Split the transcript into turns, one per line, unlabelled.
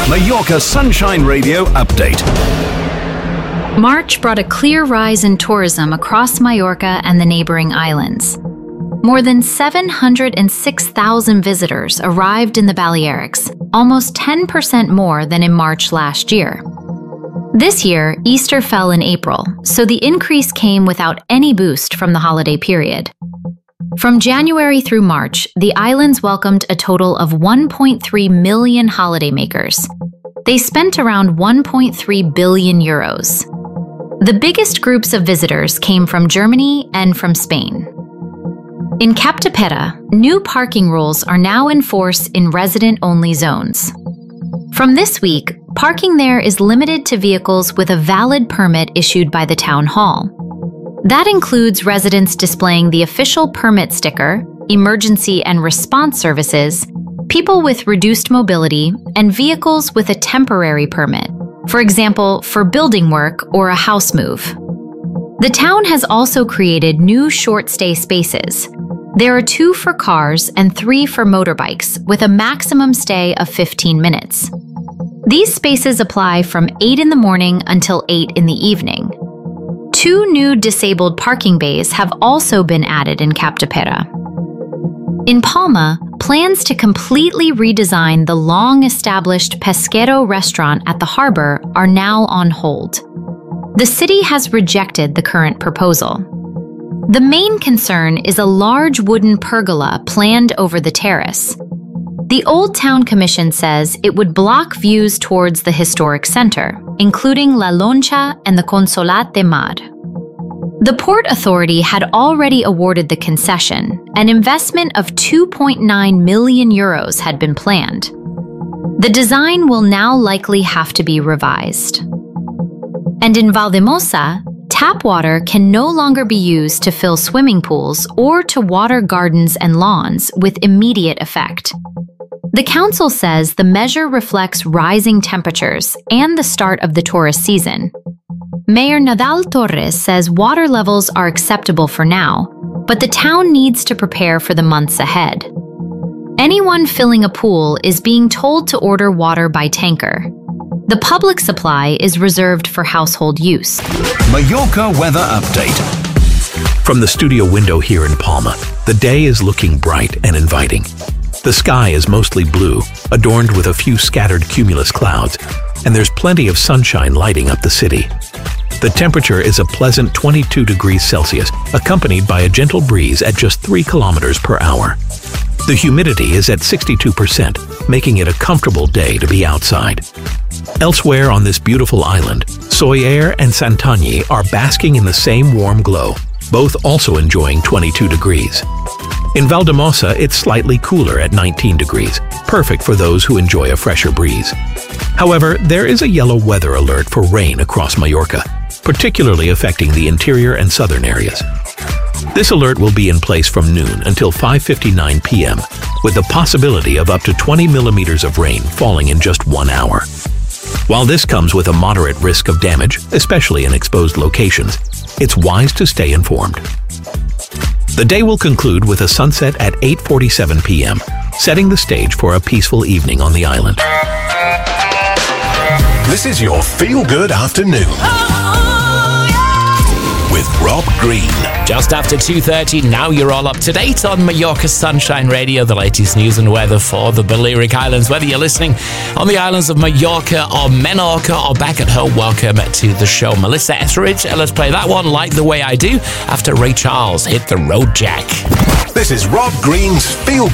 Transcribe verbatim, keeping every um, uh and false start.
Mallorca Sunshine Radio update.
March brought a clear rise in tourism across Mallorca and the neighboring islands. More than seven hundred six thousand visitors arrived in the Balearics, almost ten percent more than in March last year. This year, Easter fell in April, so the increase came without any boost from the holiday period. From January through March, the islands welcomed a total of one point three million holidaymakers. They spent around one point three billion euros. The biggest groups of visitors came from Germany and from Spain. In Captepera, new parking rules are now in force in resident-only zones. From this week, parking there is limited to vehicles with a valid permit issued by the town hall. That includes residents displaying the official permit sticker, emergency and response services, people with reduced mobility, and vehicles with a temporary permit, for example, for building work or a house move. The town has also created new short-stay spaces. There are two for cars and three for motorbikes, with a maximum stay of fifteen minutes. These spaces apply from eight in the morning until eight in the evening. Two new disabled parking bays have also been added in Captepera. In Palma, plans to completely redesign the long-established Pesquero restaurant at the harbor are now on hold. The city has rejected the current proposal. The main concern is a large wooden pergola planned over the terrace. The Old Town Commission says it would block views towards the historic center, including La Loncha and the Consolat de Mar. The Port Authority had already awarded the concession. An investment of two point nine million euros had been planned. The design will now likely have to be revised. And in Valdemosa, tap water can no longer be used to fill swimming pools or to water gardens and lawns with immediate effect. The council says the measure reflects rising temperatures and the start of the tourist season. Mayor Nadal Torres says water levels are acceptable for now, but the town needs to prepare for the months ahead. Anyone filling a pool is being told to order water by tanker. The public supply is reserved for household use.
Mallorca weather update.
From the studio window here in Palma, the day is looking bright and inviting. The sky is mostly blue, adorned with a few scattered cumulus clouds, and there's plenty of sunshine lighting up the city. The temperature is a pleasant twenty-two degrees Celsius, accompanied by a gentle breeze at just three kilometers per hour. The humidity is at sixty-two percent, making it a comfortable day to be outside. Elsewhere on this beautiful island, Soller and Santanyí are basking in the same warm glow, both also enjoying twenty-two degrees. In Valdemosa, it's slightly cooler at nineteen degrees, perfect for those who enjoy a fresher breeze. However, there is a yellow weather alert for rain across Mallorca, particularly affecting the interior and southern areas. This alert will be in place from noon until five fifty-nine p m, with the possibility of up to twenty millimeters of rain falling in just one hour. While this comes with a moderate risk of damage, especially in exposed locations, it's wise to stay informed. The day will conclude with a sunset at eight forty-seven p m, setting the stage for a peaceful evening on the island.
This is your feel-good afternoon. With Rob Green.
Just after two thirty, now you're all up to date on Mallorca Sunshine Radio, the latest news and weather for the Balearic Islands. Whether you're listening on the islands of Mallorca or Menorca or back at home, welcome to the show. Melissa Etheridge, let's play that one, Like the Way I Do, after Ray Charles hit the road, Jack.
This is Rob Green's Feel Good